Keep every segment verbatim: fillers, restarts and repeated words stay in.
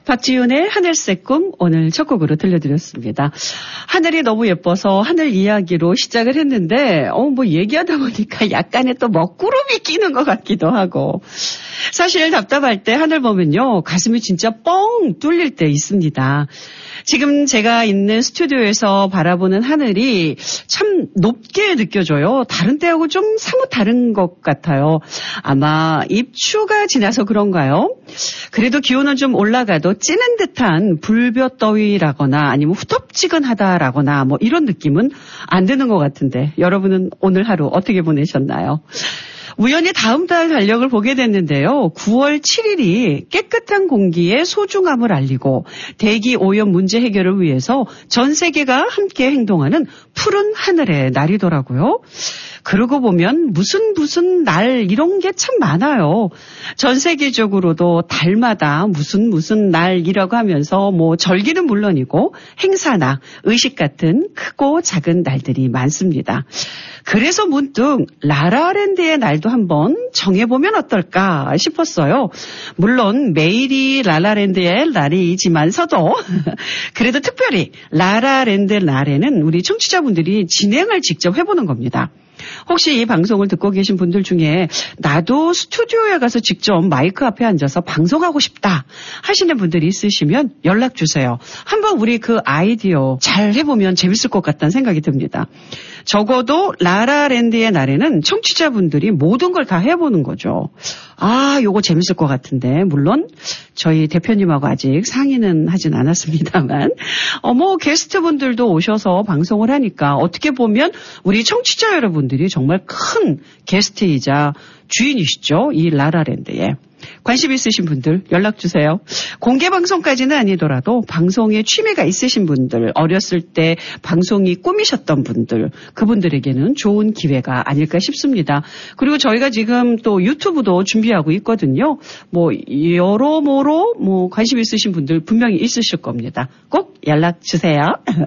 박지윤의 하늘새 꿈 오늘 첫 곡으로 들려드렸습니다. 하늘이 너무 예뻐서 하늘 이야기로 시작을 했는데 어, 뭐 얘기하다 보니까 약간의 또 먹구름이 끼는 것 같기도 하고 사실 답답할 때 하늘 보면요 가슴이 진짜 뻥 뚫릴 때 있습니다. 지금 제가 있는 스튜디오에서 바라보는 하늘이 참 높게 느껴져요. 다른 때하고 좀 사뭇 다른 것 같아요. 아마 입추가 지나서 그런가요? 그래도 기온은 좀 올라가도 찌는 듯한 불볕더위라거나 아니면 후텁지근하다라거나 뭐 이런 느낌은 안 드는 것 같은데 여러분은 오늘 하루 어떻게 보내셨나요? 우연히 다음 달 달력을 보게 됐는데요. 구월 칠일이 깨끗한 공기의 소중함을 알리고 대기 오염 문제 해결을 위해서 전 세계가 함께 행동하는 푸른 하늘의 날이더라고요. 그러고 보면 무슨 무슨 날 이런 게 참 많아요. 전 세계적으로도 달마다 무슨 무슨 날이라고 하면서 뭐 절기는 물론이고 행사나 의식 같은 크고 작은 날들이 많습니다. 그래서 문득 라라랜드의 날도 한번 정해보면 어떨까 싶었어요. 물론 매일이 라라랜드의 날이지만서도 그래도 특별히 라라랜드 날에는 우리 청취자분들이 진행을 직접 해보는 겁니다. 혹시 이 방송을 듣고 계신 분들 중에 나도 스튜디오에 가서 직접 마이크 앞에 앉아서 방송하고 싶다 하시는 분들이 있으시면 연락 주세요. 한번 우리 그 아이디어 잘 해보면 재밌을 것 같다는 생각이 듭니다. 적어도 라라랜드의 날에는 청취자분들이 모든 걸 다 해보는 거죠. 아, 요거 재밌을 것 같은데 물론 저희 대표님하고 아직 상의는 하진 않았습니다만 어, 뭐 게스트분들도 오셔서 방송을 하니까 어떻게 보면 우리 청취자 여러분들이 정말 큰 게스트이자 주인이시죠. 이 라라랜드에. 관심 있으신 분들 연락 주세요. 공개 방송까지는 아니더라도 방송에 취미가 있으신 분들, 어렸을 때 방송이 꿈이셨던 분들, 그분들에게는 좋은 기회가 아닐까 싶습니다. 그리고 저희가 지금 또 유튜브도 준비하고 있거든요. 뭐 여러모로 뭐 관심 있으신 분들 분명히 있으실 겁니다. 꼭 연락 주세요.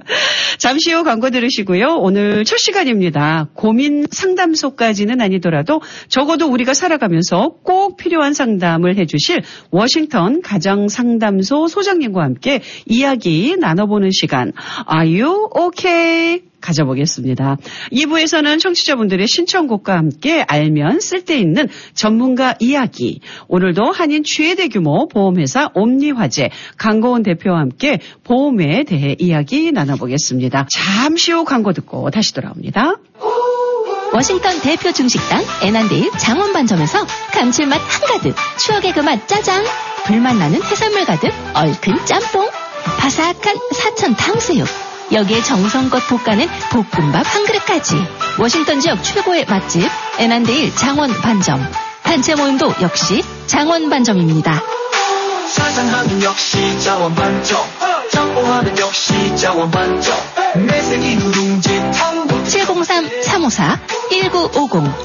잠시 후 광고 들으시고요. 오늘 첫 시간입니다. 고민 상담소까지는 아니더라도 적어도 우리가 살아가면서 꼭 필요한 상담을 해주실 워싱턴 가정상담소 소장님과 함께 이야기 나눠보는 시간 Are you okay? 가져보겠습니다. 이 부에서는 청취자분들의 신청곡과 함께 알면 쓸데있는 전문가 이야기, 오늘도 한인 최대 규모 보험회사 옴니화재 강고은 대표와 함께 보험에 대해 이야기 나눠보겠습니다. 잠시 후 광고 듣고 다시 돌아옵니다. 워싱턴 대표 중식당 애난데일 장원반점에서 감칠맛 한가득, 추억의 그 맛 짜장, 불맛 나는 해산물 가득 얼큰 짬뽕, 바삭한 사천 탕수육, 여기에 정성껏 볶아낸 볶음밥 한 그릇까지. 워싱턴 지역 최고의 맛집 애난데일 장원반점. 단체 모임도 역시 장원반점입니다. 사장하면 역시 장원반점, 짬뽕하면 역시 장원반점, 매생이 누룽지 탕 칠공삼 삼오사 일구오공